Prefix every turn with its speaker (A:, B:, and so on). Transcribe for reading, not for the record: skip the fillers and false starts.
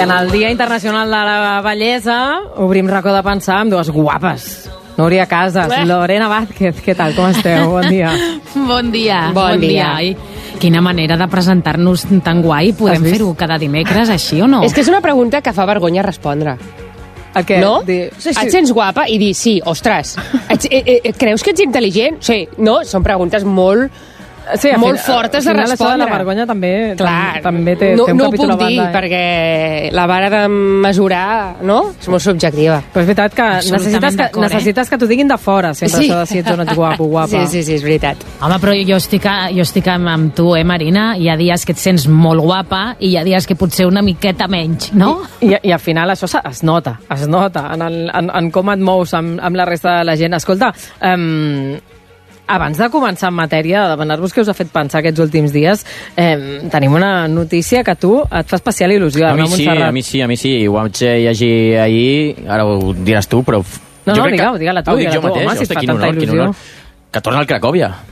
A: En el Dia Internacional de la Bellesa obrim racó de pensar amb dues guapes. Núria Casas, Lorena Vázquez, què tal, com esteu? Bon dia.
B: Bon dia.
C: Bon dia.
B: Ai, quina manera de presentar-nos tan guai. Podem fer-ho cada dimecres, així o no?
C: És que és una pregunta que fa vergonya respondre.
A: A què?
C: No?
A: Sí.
C: Et sents guapa? I dir, sí, ostres. Creus que ets intel·ligent? Sí. No, són preguntes molt fortes de respondre.
A: Això de la vergonya també té
C: no
A: un
C: ho
A: capítol
C: puc
A: a banda.
C: dir, perquè la vara de mesurar, no? És molt subjectiva.
A: Però és veritat que necessites que t'ho diguin de fora, sempre, això de si ets o no ets guapo, guapa.
C: Sí, és veritat.
B: Home, però jo estic amb tu, Marina? Hi ha dies que et sents molt guapa i hi ha dies que potser una miqueta menys, no?
A: I al final això es nota en com et mous amb la resta de la gent. Escolta, abans de començar en matèria, de demanar-vos què us ha fet pensar aquests últims dies, tenim una notícia que a tu et fa especial il·lusió.
D: A mi sí. Ho vaig llegir ahir, ara ho diràs tu, però...
A: No, digue-la tu,
D: digue-la tu, home,
A: si et fa tanta il·lusió.
D: Que torna al Cracòvia.